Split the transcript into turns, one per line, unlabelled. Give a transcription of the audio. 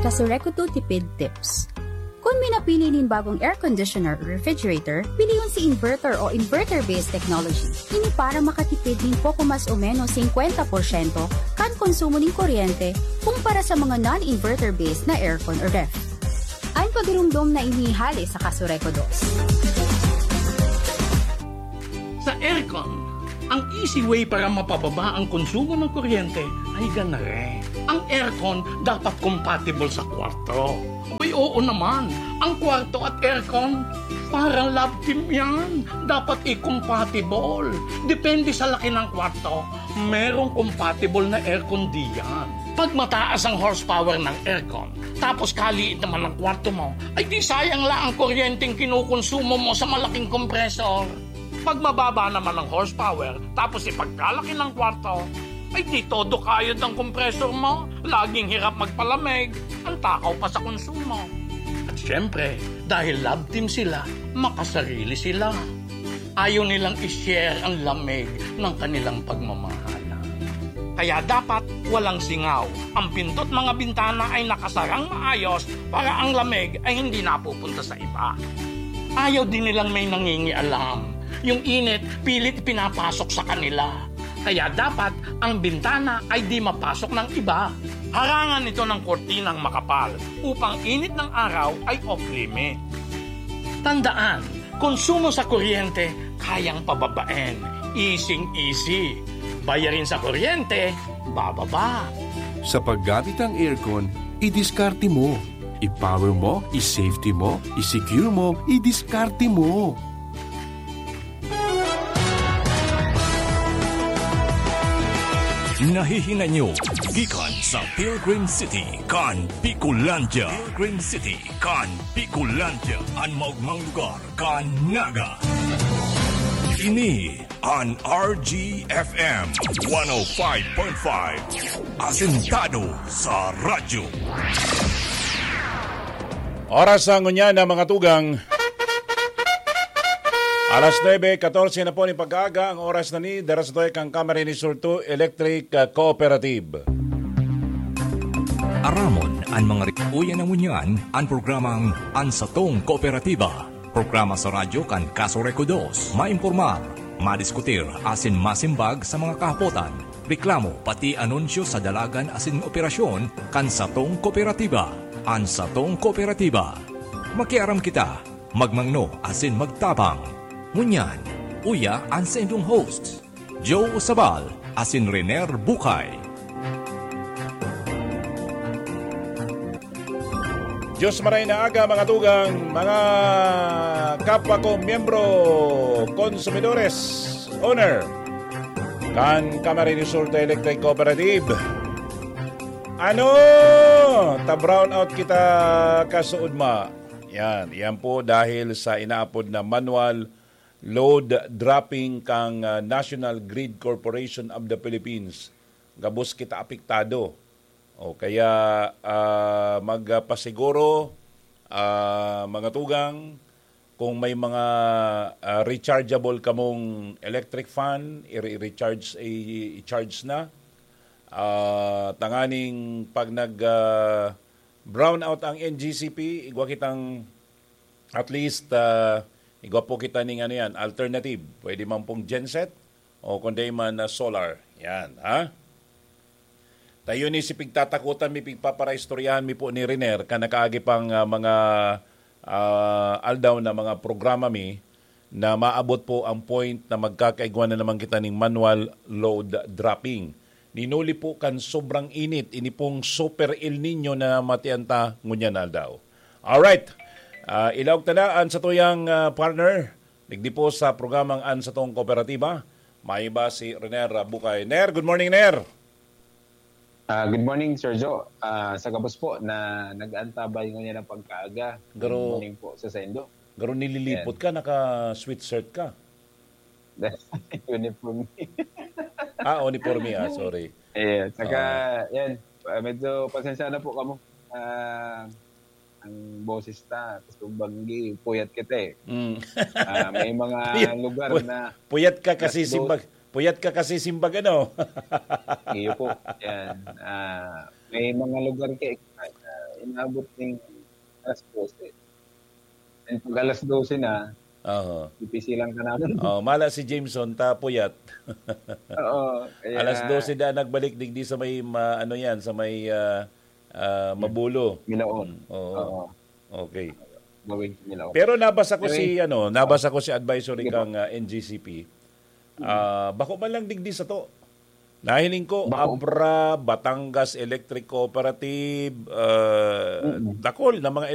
Kasureco 2 Tipid Tips. Kung minapili nin bagong air conditioner o refrigerator, piliyon si inverter o inverter-based technology. Ini para makatipid nin poco mas o menos 50% kan konsumo nin kuryente kumpara sa mga non-inverter-based na aircon o ref. Ang pagirumdom na inihali sa Kasureco 2.
Sa aircon, ang easy way para mapababa ang konsumo ng kuryente ay ganare. Ang aircon dapat compatible sa kwarto. Uy, oo naman. Ang kwarto at aircon, parang love team yan. Dapat i-compatible. Depende sa laki ng kwarto. Merong compatible na aircon diyan. Pag mataas ang horsepower ng aircon, tapos kaliit naman ang kwarto mo, ay di sayang lang ang kuryenteng kinukonsumo mo sa malaking kompresor. Pag mababa naman ang horsepower, tapos ipagkalaki ng kwarto, ay di todo kayod ang kompresor mo. Laging hirap magpalamig. Ang takaw pa sa konsumo. At syempre, dahil love team sila, makasarili sila. Ayaw nilang i-share ang lamig ng kanilang pagmamahala. Kaya dapat walang singaw. Ang pintot mga bintana ay nakasarang maayos para ang lamig ay hindi napupunta sa iba. Ayaw din nilang may nangingialam. Yung init, pilit pinapasok sa kanila. Kaya dapat ang bintana ay di mapasok ng iba. Harangan ito ng kortinang makapal upang init ng araw ay off-limit. Tandaan, konsumo sa kuryente kayang pababain. Easy-easy. Bayarin sa kuryente, bababa.
Sa paggamit ng aircon, i-diskarte mo. I-power mo, i-safety mo, i-secure mo, i-diskarte mo.
Nahihinga nyo, gikan sa Pilgrim City, kan Picolandia. Pilgrim City, kan Picolandia, ang maugmang lugar, kan Naga. Ini an RGFM 105.5, asentado sa radyo.
Oras ang ngunya na mga tugang. Alas 9:14 na po ni pag-aga ang oras na ni Darastoy kang Camarines Sur 2 Electric Cooperative.
Aramon ang mga rikuyan ng unyan ang programang Ansatong Kooperatiba. Programa sa radyo kan Kasureco 2. Maimpormar, madiskutir asin masimbag sa mga kahapotan. Reklamo pati anunsyo sa dalagan asin operasyon kan Satong Kooperatiba. Ansatong Kooperatiba. Makiaram kita, magmangno asin magtabang. Ngunyan, uya ang sa inyong hosts, Joe Sabal, asin Rener Bukay.
Diyos maray na aga mga tugang, mga kapwa ko, miyembro, konsumidores, owner, kan Camarines Sur Electric Cooperative. Ano? Ta-brown out kita kasuod ma. Yan po dahil sa inaapod na manual load dropping kang National Grid Corporation of the Philippines. Gabos kita apektado. O kaya magpasiguro mga tugang kung may mga rechargeable kamong electric fan, i-charge na. Tanganing pag brownout ang NGCP, igwa kitang at least igwa po kita ning alternative. Pwede man pong genset o kundi man solar. Yan, ha? Tayo ni si pigtatakutan, mi pigpapaраistoryahan mi po ni Rener ka nakaagi pang mga aldaw na mga programa mi na maabot po ang point na magkakaigwan na naman kita ning manual load dropping. Ninuli po kan sobrang init, ini pong super El Nino na matianta ngunyan aldaw. Alright. Ilawag tadaan sa tuyang partner. Nigdi po sa programang An sa Tong Kooperatiba. May ba si Rener Bukay. Ner, good morning, Ner.
Good morning, Sir Joe. Sa kabos po na nag-antabay ngayon ng pagkaaga. Good morning po sa Sendo.
Garo nililipot ka, naka-sweatshirt ka.
Uniform.
Uniforme, sorry.
Saka, yan, medyo pasensya na po kamo. Ang boses ta, tapos banggi, puyat kita may mga lugar na...
Puyat ka kasi simbag, ano?
Iyo po. Yan. May mga lugar inabot ng alas 12. And pag alas 12 na, ipisilang ka namin.
Mala si Jameson, tapuyat.
Oo. Kaya,
alas 12 na nagbalik digdi sa may, sa may Mabulo.
Milaon.
Oo. Okay.
Gawin Milaon.
Pero nabasa ko si advisory kang NGCP. Bako man lang digdi sa to. Nahiling ko, Abra, Batangas Electric Cooperative, dakol na mga